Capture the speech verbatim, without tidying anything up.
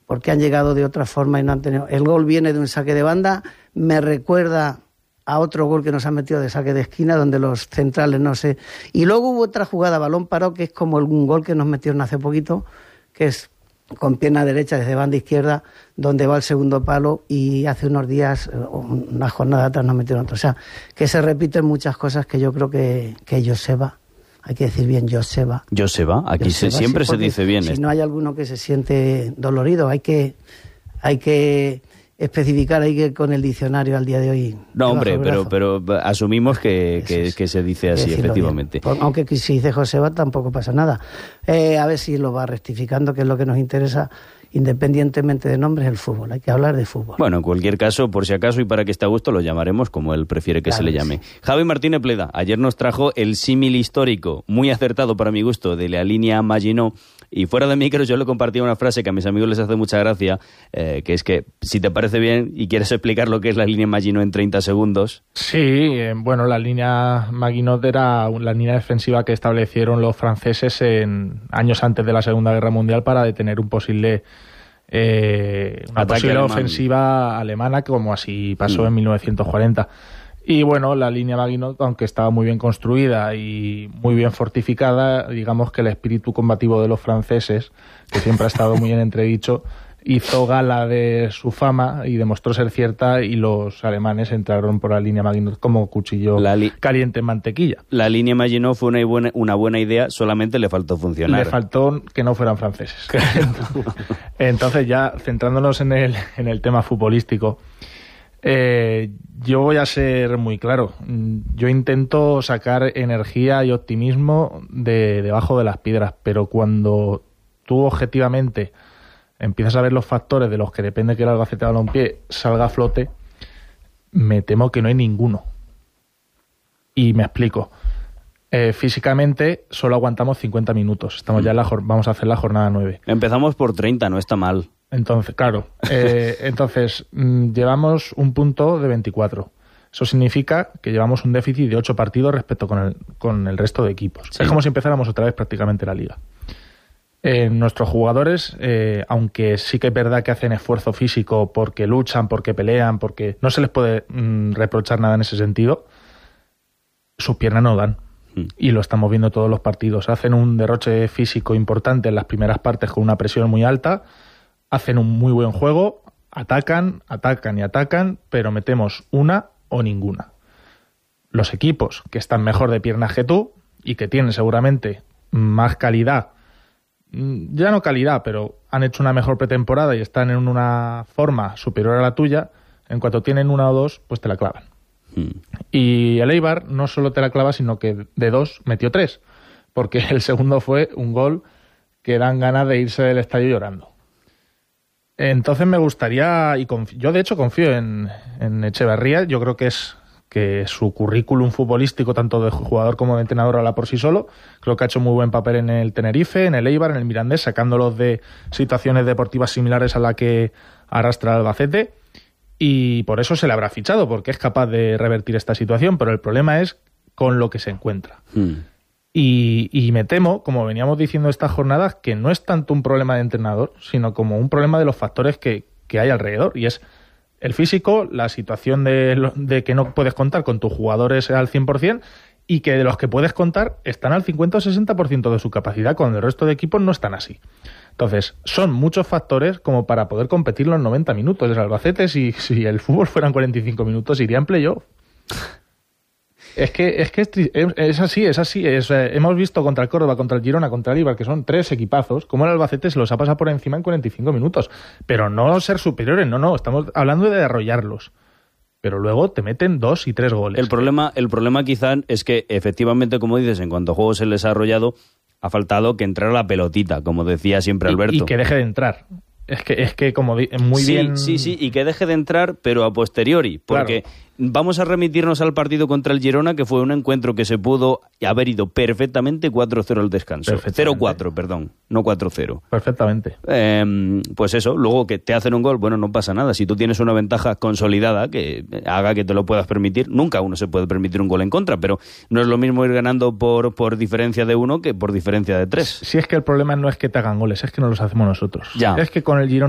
porque han llegado de otra forma y no han tenido... El gol viene de un saque de banda, me recuerda a otro gol que nos han metido de saque de esquina, donde los centrales no sé... Y luego hubo otra jugada, balón parado, que es como un gol que nos metieron hace poquito, que es con pierna derecha desde banda izquierda, donde va el segundo palo, y hace unos días, una jornada atrás, nos metieron otro. O sea, que se repiten muchas cosas que yo creo que, que Joseba... Hay que decir bien Joseba. Joseba, aquí Joseba, se, siempre sí, se dice bien. Si esto. no hay alguno que se siente dolorido, hay que hay que especificar ahí que con el diccionario al día de hoy. No, hombre, pero pero asumimos que, que, es, que se dice así, efectivamente. Por, aunque si dice Joseba tampoco pasa nada. Eh, a ver si lo va rectificando, que es lo que nos interesa. Independientemente de nombres, el fútbol, hay que hablar de fútbol. Bueno, en cualquier caso, por si acaso y para que esté a gusto, lo llamaremos como él prefiere que claro se le que llame. sí. Javi Martínez Pleda, ayer nos trajo el símil histórico, muy acertado para mi gusto, de la línea Maginot, y fuera de micros yo le compartía una frase que a mis amigos les hace mucha gracia, eh, que es que, si te parece bien y quieres explicar lo que es la línea Maginot en treinta segundos... Sí, eh, bueno, la línea Maginot era la línea defensiva que establecieron los franceses en años antes de la Segunda Guerra Mundial para detener un posible... Eh, una Ataque posible alemán. ofensiva alemana, como así pasó mm. en mil novecientos cuarenta. Y bueno, la línea Maginot, aunque estaba muy bien construida y muy bien fortificada, digamos que el espíritu combativo de los franceses, que siempre ha estado muy en entredicho, hizo gala de su fama y demostró ser cierta, y los alemanes entraron por la línea Maginot como cuchillo li- caliente en mantequilla. La línea Maginot fue una buena, una buena idea, solamente le faltó funcionar. Le faltó que no fueran franceses. Entonces, ya centrándonos en el, en el tema futbolístico, eh, yo voy a ser muy claro. Yo intento sacar energía y optimismo de debajo de las piedras, pero cuando tú objetivamente empiezas a ver los factores de los que depende que el Albacete Balompié salga a flote, me temo que no hay ninguno. Y me explico. Eh, físicamente solo aguantamos cincuenta minutos. Estamos ya en la jor- vamos a hacer la jornada nueve. Empezamos por treinta, no está mal. Entonces, claro. Eh, entonces, mmm, llevamos un punto de veinticuatro. Eso significa que llevamos un déficit de ocho partidos respecto con el, con el resto de equipos. Sí. Es como si empezáramos otra vez prácticamente la liga. Eh, nuestros jugadores, eh, aunque sí que es verdad que hacen esfuerzo físico porque luchan, porque pelean, porque no se les puede mmm, reprochar nada en ese sentido, sus piernas no dan. Mm. Y lo estamos viendo todos los partidos. Hacen un derroche físico importante en las primeras partes con una presión muy alta, hacen un muy buen juego, atacan, atacan y atacan, pero metemos una o ninguna. Los equipos que están mejor de piernas que tú y que tienen seguramente más calidad, ya no calidad, pero han hecho una mejor pretemporada y están en una forma superior a la tuya, en cuanto tienen una o dos, pues te la clavan. Hmm. Y el Eibar no solo te la clava, sino que de dos metió tres, porque el segundo fue un gol que dan ganas de irse del estadio llorando. Entonces me gustaría, y conf- yo de hecho confío en, en Echeverría. Yo creo que es que su currículum futbolístico, tanto de jugador como de entrenador, habla por sí solo. Creo que ha hecho muy buen papel en el Tenerife, en el Eibar, en el Mirandés, sacándolos de situaciones deportivas similares a la que arrastra el Albacete, y por eso se le habrá fichado, porque es capaz de revertir esta situación, pero el problema es con lo que se encuentra. Hmm. Y, y me temo, como veníamos diciendo estas jornadas, que no es tanto un problema de entrenador, sino como un problema de los factores que, que hay alrededor, y es el físico, la situación de, de que no puedes contar con tus jugadores al cien por ciento, y que de los que puedes contar están al cincuenta o sesenta por ciento de su capacidad, cuando el resto de equipos no están así. Entonces, son muchos factores como para poder competir los noventa minutos. El Albacete, si, si el fútbol fueran cuarenta y cinco minutos, iría en playoff. Es que es que es, es así, es así. Es, eh, hemos visto contra el Córdoba, contra el Girona, contra el Eibar, que son tres equipazos, como el Albacete se los ha pasado por encima en cuarenta y cinco minutos. Pero no ser superiores, no, no. Estamos hablando de arrollarlos. Pero luego te meten dos y tres goles. El problema, el problema quizá es que, efectivamente, como dices, en cuanto a juego se les ha arrollado, ha faltado que entrara la pelotita, como decía siempre Alberto. Y, y que deje de entrar. Es que, es que como di- muy sí, bien... Sí, sí, y que deje de entrar, pero a posteriori, porque claro. Vamos a remitirnos al partido contra el Girona, que fue un encuentro que se pudo haber ido perfectamente cuatro cero al descanso. cero cuatro, perdón, no cuatro cero. Perfectamente. Eh, pues eso, luego que te hacen un gol, bueno, no pasa nada. Si tú tienes una ventaja consolidada que haga que te lo puedas permitir, nunca uno se puede permitir un gol en contra, pero no es lo mismo ir ganando por, por diferencia de uno que por diferencia de tres. Si es que el problema no es que te hagan goles, es que no los hacemos nosotros. Ya. Es que con el Girona